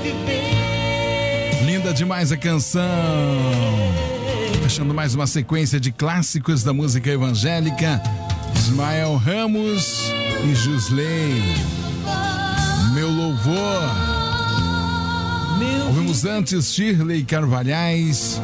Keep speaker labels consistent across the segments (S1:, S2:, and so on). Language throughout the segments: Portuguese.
S1: Linda demais a canção. Fechando mais uma sequência de clássicos da música evangélica. Ismael Ramos e Jusley, Meu Louvor. Ouvimos antes Shirley Carvalhais,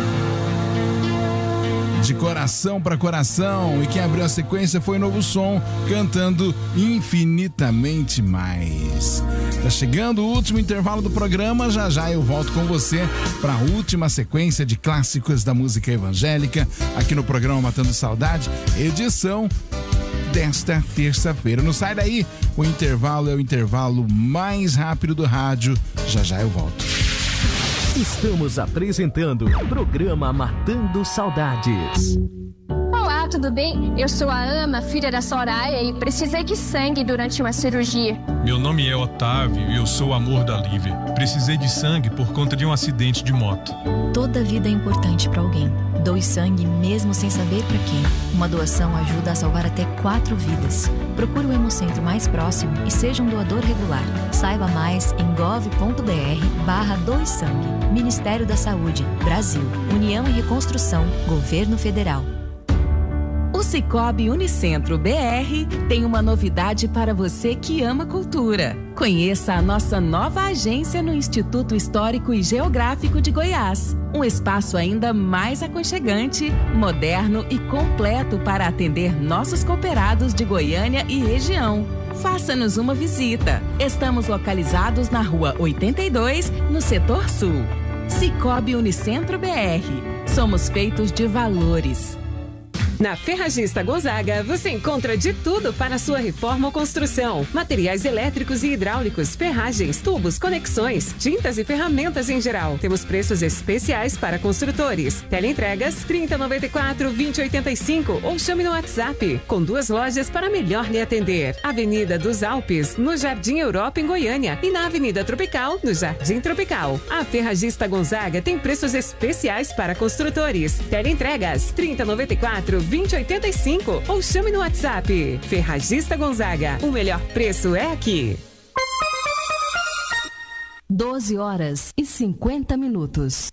S1: De Coração para Coração. E quem abriu a sequência foi Novo Som, cantando Infinitamente Mais. Tá chegando o último intervalo do programa. Já já eu volto com você para a última sequência de clássicos da música evangélica aqui no programa Matando Saudade, edição desta terça-feira. Não sai daí, o intervalo é o intervalo mais rápido do rádio. Já já eu volto.
S2: Estamos apresentando o programa Matando Saudades.
S3: Olá, tudo bem? Eu sou a Ama, filha da Soraya, e precisei de sangue durante uma cirurgia.
S4: Meu nome é Otávio e eu sou o amor da Lívia. Precisei de sangue por conta de um acidente de moto.
S5: Toda vida é importante para alguém. Doe sangue mesmo sem saber para quem. Uma doação ajuda a salvar até 4 vidas. Procure o Hemocentro mais próximo e seja um doador regular. Saiba mais em gov.br/doe-sangue. Ministério da Saúde, Brasil, União e Reconstrução, Governo Federal.
S6: O Sicoob Unicentro BR tem uma novidade para você que ama cultura. Conheça a nossa nova agência no Instituto Histórico e Geográfico de Goiás. Um espaço ainda mais aconchegante, moderno e completo para atender nossos cooperados de Goiânia e região. Faça-nos uma visita. Estamos localizados na Rua 82, no Setor Sul. Sicoob Unicentro BR. Somos feitos de valores.
S7: Na Ferragista Gonzaga, você encontra de tudo para sua reforma ou construção. Materiais elétricos e hidráulicos, ferragens, tubos, conexões, tintas e ferramentas em geral. Temos preços especiais para construtores. Teleentregas 3094-2085 ou chame no WhatsApp. Com 2 lojas para melhor lhe atender. Avenida dos Alpes, no Jardim Europa, em Goiânia. E na Avenida Tropical, no Jardim Tropical. A Ferragista Gonzaga tem preços especiais para construtores. Teleentregas 3094-2085 ou chame no WhatsApp. Ferragista Gonzaga, o melhor preço é aqui.
S6: 12h50.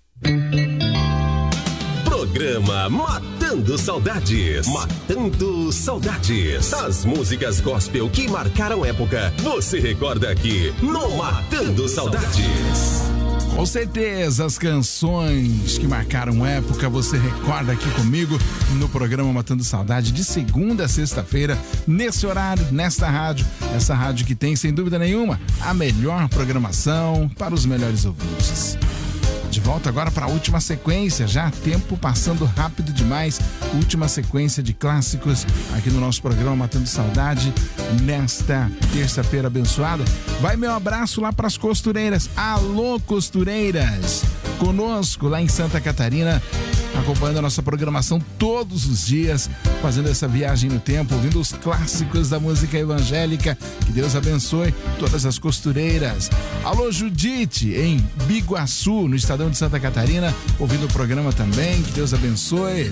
S2: Programa Matando Saudades. Matando Saudades. As músicas gospel que marcaram época, você recorda aqui no Matando Saudades.
S1: Com certeza, as canções que marcaram época, você recorda aqui comigo no programa Matando Saudade, de segunda a sexta-feira, nesse horário, nesta rádio. Essa rádio que tem, sem dúvida nenhuma, a melhor programação para os melhores ouvintes. De volta agora para a última sequência, já tempo passando rápido demais. Última sequência de clássicos aqui no nosso programa Matando Saudade, nesta terça-feira abençoada. Vai meu abraço lá para as costureiras. Alô, costureiras! Conosco lá em Santa Catarina, acompanhando a nossa programação todos os dias, fazendo essa viagem no tempo, ouvindo os clássicos da música evangélica. Que Deus abençoe todas as costureiras. Alô, Judite, em Biguaçu, no estadão de Santa Catarina, ouvindo o programa também. Que Deus abençoe.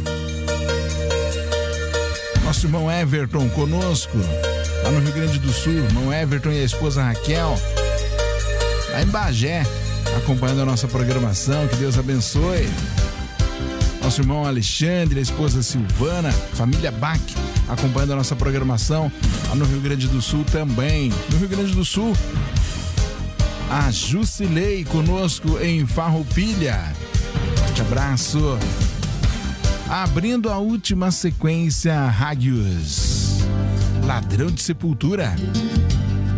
S1: Nosso irmão Everton conosco, lá no Rio Grande do Sul. Irmão Everton e a esposa Raquel, lá em Bagé, acompanhando a nossa programação. Que Deus abençoe. Nosso irmão Alexandre, a esposa Silvana, família Bach, acompanhando a nossa programação lá no Rio Grande do Sul também. No Rio Grande do Sul, a Jusilei conosco em Farroupilha. Forte abraço. Abrindo a última sequência, Rádios Ladrão de Sepultura.